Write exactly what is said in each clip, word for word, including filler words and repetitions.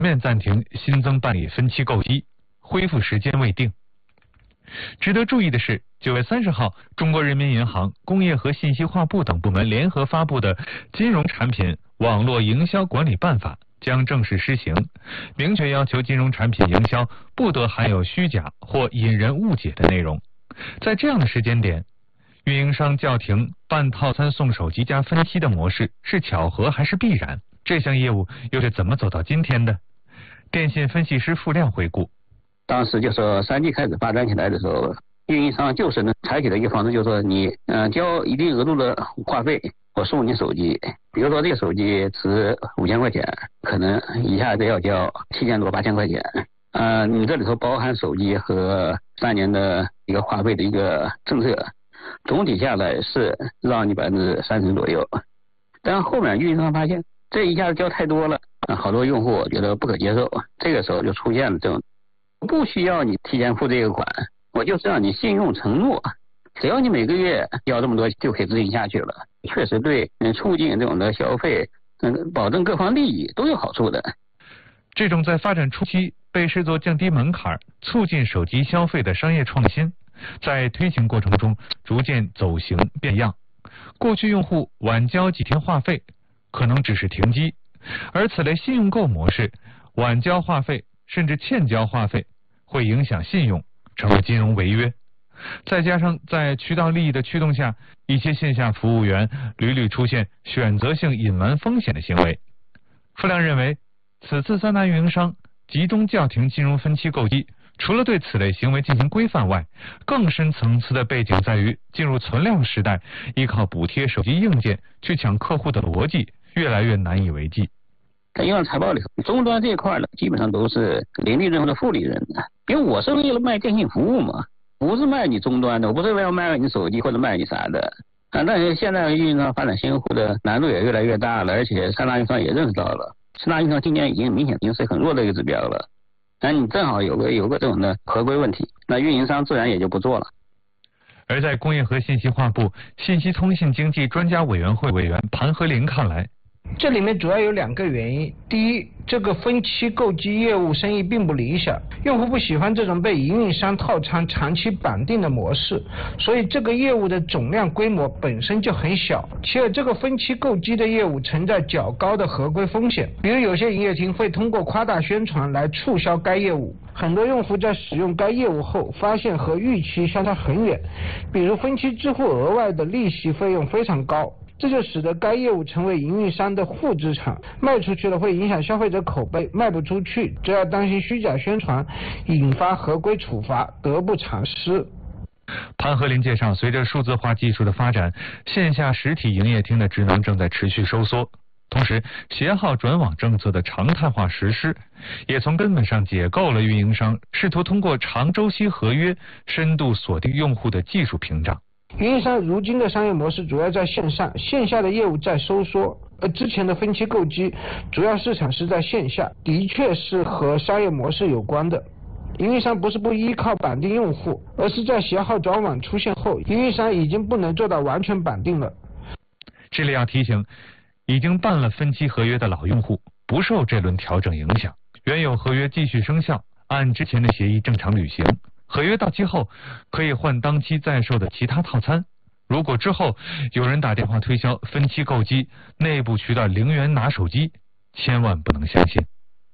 面暂停新增办理分期购机，恢复时间未定。值得注意的是，九月三十号，中国人民银行、工业和信息化部等部门联合发布的《金融产品网络营销管理办法》将正式施行，明确要求金融产品营销不得含有虚假或引人误解的内容。在这样的时间点，运营商叫停办套餐送手机加分期的模式是巧合还是必然？这项业务又是怎么走到今天的？电信分析师傅亮回顾。 当时就说三 G 开始发展起来的时候，运营商就是呢采取的一个方式，就是说你嗯、呃、交一定额度的话费，我送你手机。比如说这个手机值五千块钱，可能一下子要交七千多八千块钱。呃，你这里头包含手机和三年的一个话费的一个政策，总体下来是让你百分之三十左右。但后面运营商发现这一下子交太多了，好多用户觉得不可接受，这个时候就出现了这种。不需要你提前付这个款，我就是让你信用承诺，只要你每个月交这么多就可以执行下去了。确实对嗯促进这种的消费，嗯，保证各方利益都有好处的。 这种在发展初期被视作降低门槛、促进手机消费的商业创新，在推行过程中逐渐走形变样。过去用户晚交几天话费可能只是停机，而此类信用购模式，晚交话费甚至欠交话费会影响信用，成为金融违约。再加上在渠道利益的驱动下，一些线下服务员屡屡出现选择性隐瞒风险的行为。傅亮认为，此次三大运营商集中叫停金融分期购机，除了对此类行为进行规范外，更深层次的背景在于进入存量时代，依靠补贴手机硬件去抢客户的逻辑越来越难以为继。 在银行财报里，终端这一块呢，基本上都是零利润或者负利润的。因为我是为了卖电信服务嘛，不是卖你终端的，我不是为了卖你手机或者卖你啥的。啊，但是现在运营商发展新用户的难度也越来越大了，而且三大运营商也认识到了，三大运营商今年已经明显已经是很弱的一个指标了。那你正好有个有个这种的合规问题，那运营商自然也就不做了。 而在工业和信息化部信息通信经济专家委员会委员盘和林看来， 这里面主要有两个原因。第一，这个分期购机业务生意并不理想，用户不喜欢这种被营运商套餐长期绑定的模式，所以这个业务的总量规模本身就很小。其二，这个分期购机的业务存在较高的合规风险，比如有些营业厅会通过夸大宣传来促销该业务，很多用户在使用该业务后发现和预期相差很远，比如分期支付额外的利息费用非常高，这就使得该业务成为营运商的负资产，卖出去了会影响消费者口碑，卖不出去则要担心虚假宣传引发合规处罚，得不偿失。 潘和林介绍，随着数字化技术的发展，线下实体营业厅的职能正在持续收缩，同时携号转网政策的常态化实施，也从根本上解构了运营商试图通过长周期合约深度锁定用户的技术屏障。 运营商如今的商业模式主要在线上，线下的业务在收缩，而之前的分期购机主要市场是在线下，的确是和商业模式有关的。营运商不是不依靠绑定用户，而是在携号转网出现后，营运商已经不能做到完全绑定了。 这里要提醒，已经办了分期合约的老用户不受这轮调整影响，原有合约继续生效，按之前的协议正常履行。合约到期后可以换当期在售的其他套餐。如果之后有人打电话推销分期购机，内部渠道零元拿手机，千万不能相信。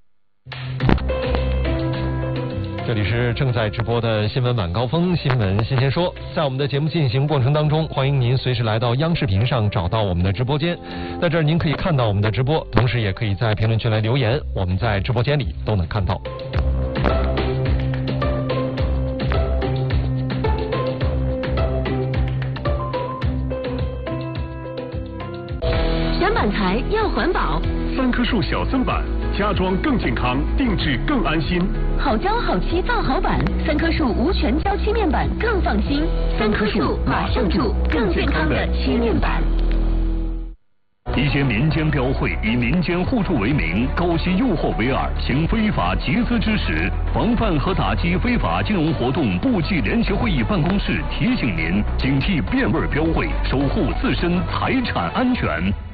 这里是正在直播的新闻晚高峰新闻新鲜说，在我们的节目进行过程当中，欢迎您随时来到央视频上找到我们的直播间，在这儿您可以看到我们的直播，同时也可以在评论区来留言，我们在直播间里都能看到。 选板材要环保， 三棵树小森板，家装更健康，定制更安心。 好胶好漆造好板，三棵树无全胶漆面板更放心。三棵树马上住更健康的漆面板。 一些民间标会以民间互助为名，勾结诱惑为饵，行非法集资之实。防范和打击非法金融活动部际联席会议办公室提醒您，警惕变味标会，守护自身财产安全。